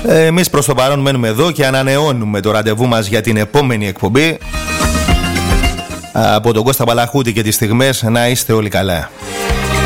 Εμείς προς το παρόν μένουμε εδώ και ανανεώνουμε το ραντεβού μας για την επόμενη εκπομπή. Από τον Κώστα Παλαχούτη και τις στιγμές, να είστε όλοι καλά.